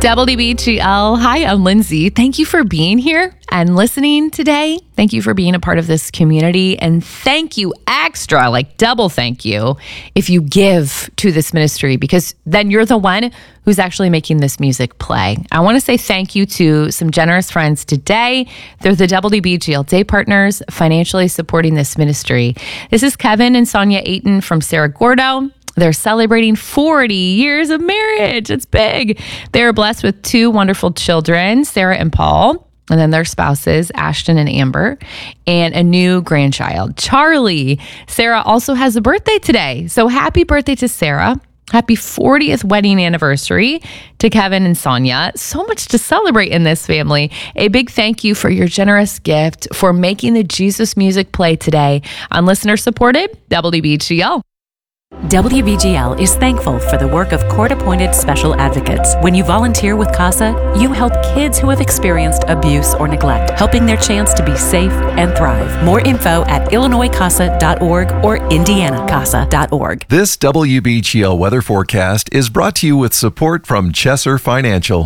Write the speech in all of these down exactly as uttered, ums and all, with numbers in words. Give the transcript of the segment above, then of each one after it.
W B G L. Hi, I'm Lindsay. Thank you for being here and listening today. Thank you for being a part of this community. And thank you extra, like double thank you, if you give to this ministry, because then you're the one who's actually making this music play. I want to say thank you to some generous friends today. They're the W B G L Day Partners financially supporting this ministry. This is Kevin and Sonia Ayton from Cerro Gordo. They're celebrating forty years of marriage. It's big. They're blessed with two wonderful children, Sarah and Paul, and then their spouses, Ashton and Amber, and a new grandchild, Charlie. Sarah also has a birthday today. So happy birthday to Sarah. Happy fortieth wedding anniversary to Kevin and Sonia. So much to celebrate in this family. A big thank you for your generous gift for making the Jesus music play today on listener-supported W B G L. W B G L is thankful for the work of court-appointed special advocates. When you volunteer with CASA, you help kids who have experienced abuse or neglect, helping their chance to be safe and thrive. More info at illinois casa dot org or indiana casa dot org. This W B G L weather forecast is brought to you with support from Chesser Financial.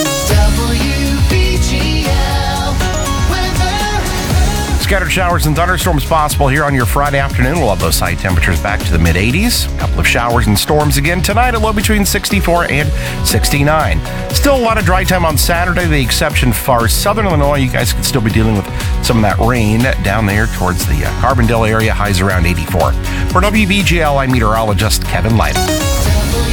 Scattered showers and thunderstorms possible here on your Friday afternoon. We'll have those high temperatures back to the mid eighties. A couple of showers and storms again tonight, a low between sixty-four and sixty-nine. Still a lot of dry time on Saturday, the exception far southern Illinois. You guys could still be dealing with some of that rain down there towards the uh, Carbondale area. Highs around eighty-four. For W B G L, I'm meteorologist Kevin Lyden.